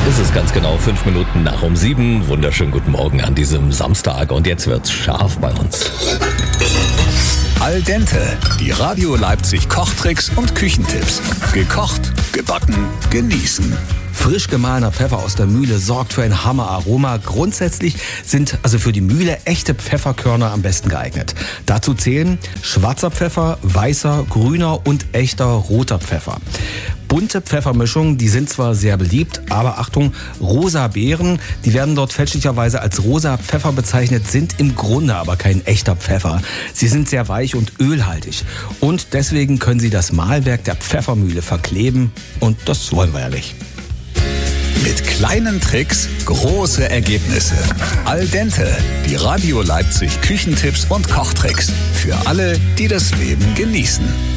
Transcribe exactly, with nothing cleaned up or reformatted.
Es ist ganz genau fünf Minuten nach um sieben. Wunderschönen guten Morgen an diesem Samstag und jetzt wird's scharf bei uns. Al dente, die Radio Leipzig Kochtricks und Küchentipps. Gekocht, gebacken, genießen. Frisch gemahlener Pfeffer aus der Mühle sorgt für ein Hammeraroma. Grundsätzlich sind also für die Mühle echte Pfefferkörner am besten geeignet. Dazu zählen schwarzer Pfeffer, weißer, grüner und echter roter Pfeffer. Bunte Pfeffermischungen, die sind zwar sehr beliebt, aber Achtung, rosa Beeren, die werden dort fälschlicherweise als rosa Pfeffer bezeichnet, sind im Grunde aber kein echter Pfeffer. Sie sind sehr weich und ölhaltig und deswegen können sie das Mahlwerk der Pfeffermühle verkleben und das wollen wir ja nicht. Mit kleinen Tricks große Ergebnisse. Al dente, die Radio Leipzig Küchentipps und Kochtricks. Für alle, die das Leben genießen.